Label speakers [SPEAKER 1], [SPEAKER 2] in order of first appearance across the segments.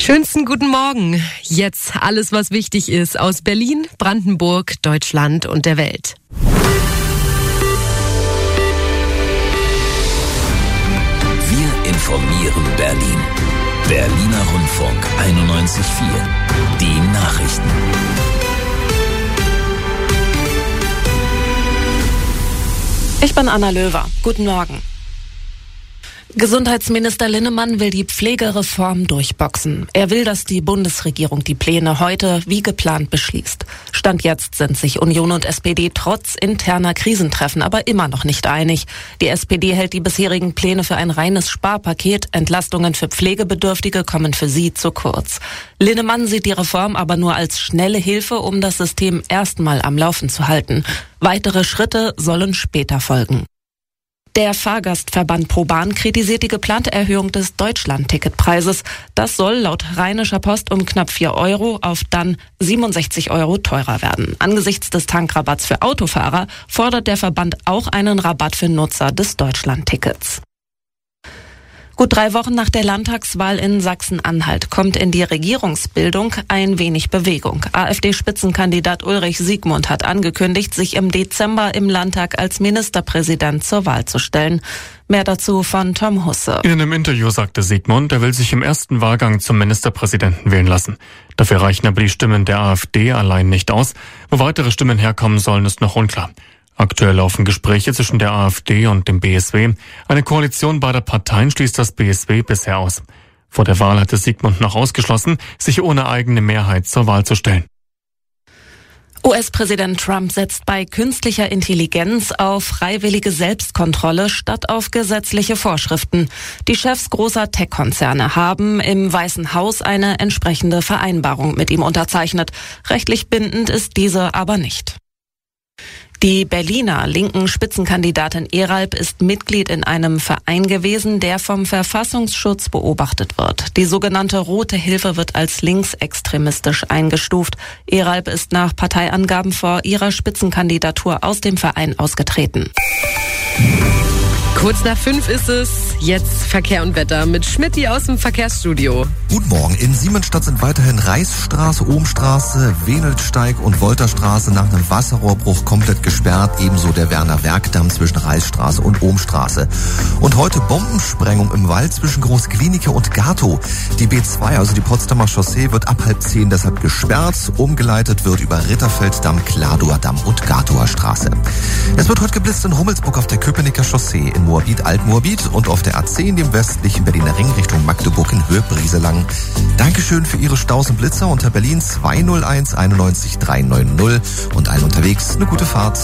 [SPEAKER 1] Schönsten guten Morgen. Jetzt alles, was wichtig ist aus Berlin, Brandenburg, Deutschland und der Welt.
[SPEAKER 2] Wir informieren Berlin. Berliner Rundfunk 91.4. Die Nachrichten.
[SPEAKER 3] Ich bin Anna Löwer. Guten Morgen. Gesundheitsminister Linnemann will die Pflegereform durchboxen. Er will, dass die Bundesregierung die Pläne heute wie geplant beschließt. Stand jetzt sind sich Union und SPD trotz interner Krisentreffen aber immer noch nicht einig. Die SPD hält die bisherigen Pläne für ein reines Sparpaket. Entlastungen für Pflegebedürftige kommen für sie zu kurz. Linnemann sieht die Reform aber nur als schnelle Hilfe, um das System erstmal am Laufen zu halten. Weitere Schritte sollen später folgen. Der Fahrgastverband ProBahn kritisiert die geplante Erhöhung des Deutschland-Ticketpreises. Das soll laut Rheinischer Post um knapp 4 Euro auf dann 67 Euro teurer werden. Angesichts des Tankrabatts für Autofahrer fordert der Verband auch einen Rabatt für Nutzer des Deutschland-Tickets. Gut 3 Wochen nach der Landtagswahl in Sachsen-Anhalt kommt in die Regierungsbildung ein wenig Bewegung. AfD-Spitzenkandidat Ulrich Siegmund hat angekündigt, sich im Dezember im Landtag als Ministerpräsident zur Wahl zu stellen. Mehr dazu von Tom Husse.
[SPEAKER 4] In einem Interview sagte Siegmund, er will sich im ersten Wahlgang zum Ministerpräsidenten wählen lassen. Dafür reichen aber die Stimmen der AfD allein nicht aus. Wo weitere Stimmen herkommen sollen, ist noch unklar. Aktuell laufen Gespräche zwischen der AfD und dem BSW. Eine Koalition beider Parteien schließt das BSW bisher aus. Vor der Wahl hatte Siegmund noch ausgeschlossen, sich ohne eigene Mehrheit zur Wahl zu stellen.
[SPEAKER 3] US-Präsident Trump setzt bei künstlicher Intelligenz auf freiwillige Selbstkontrolle statt auf gesetzliche Vorschriften. Die Chefs großer Tech-Konzerne haben im Weißen Haus eine entsprechende Vereinbarung mit ihm unterzeichnet. Rechtlich bindend ist diese aber nicht. Die Berliner linken Spitzenkandidatin Eralp ist Mitglied in einem Verein gewesen, der vom Verfassungsschutz beobachtet wird. Die sogenannte Rote Hilfe wird als linksextremistisch eingestuft. Eralp ist nach Parteiangaben vor ihrer Spitzenkandidatur aus dem Verein ausgetreten.
[SPEAKER 1] Kurz nach 5 ist es. Jetzt Verkehr und Wetter mit Schmidti aus dem Verkehrsstudio.
[SPEAKER 5] Guten Morgen. In Siemensstadt sind weiterhin Reichsstraße, Ohmstraße, Wenelsteig und Wolterstraße nach einem Wasserrohrbruch komplett gesperrt. Ebenso der Werner-Werk-Damm zwischen Reichsstraße und Ohmstraße. Und heute Bombensprengung im Wald zwischen Großklinike und Gatow. Die B2, also die Potsdamer Chaussee, wird ab 9:30 deshalb gesperrt. Umgeleitet wird über Ritterfelddamm, Kladower Damm und Gatower Straße. Es wird heute geblitzt in Rummelsburg auf der Köpenicker Chaussee, in Moabit, Alt-Moabit und auf der A10 dem westlichen Berliner Ring Richtung Magdeburg in Höhe Brieselang. Dankeschön für Ihre Staus und Blitzer unter Berlin 201 91 390 und allen unterwegs eine gute Fahrt.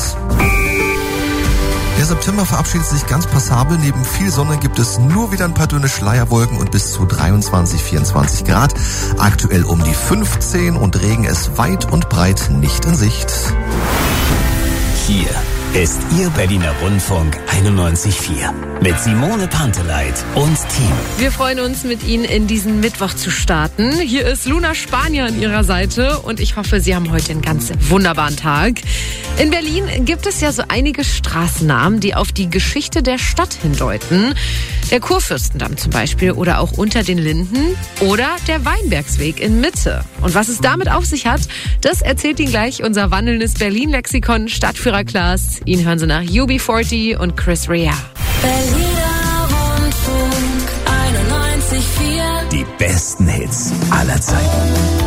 [SPEAKER 5] Der September verabschiedet sich ganz passabel. Neben viel Sonne gibt es nur wieder ein paar dünne Schleierwolken und bis zu 23, 24 Grad. Aktuell um die 15 und Regen ist weit und breit nicht in Sicht.
[SPEAKER 2] Hier ist Ihr Berliner Rundfunk 91.4 mit Simone Panteleit und Team.
[SPEAKER 1] Wir freuen uns, mit Ihnen in diesen Mittwoch zu starten. Hier ist Luna Spanier an Ihrer Seite und ich hoffe, Sie haben heute einen ganz wunderbaren Tag. In Berlin gibt es ja so einige Straßennamen, die auf die Geschichte der Stadt hindeuten. Der Kurfürstendamm zum Beispiel oder auch Unter den Linden oder der Weinbergsweg in Mitte. Und was es damit auf sich hat, das erzählt Ihnen gleich unser wandelndes Berlin-Lexikon Stadtführer Klaas. Ihn hören Sie nach UB40 und Chris Rea.
[SPEAKER 6] Berliner Rundfunk 91.4.
[SPEAKER 2] Die besten Hits aller Zeiten.